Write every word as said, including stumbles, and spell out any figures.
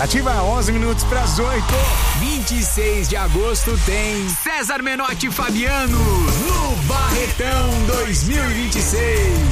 Ativa onze minutos pras oito. vinte e seis de agosto tem César Menotti e Fabiano no Barretão dois mil e vinte e seis.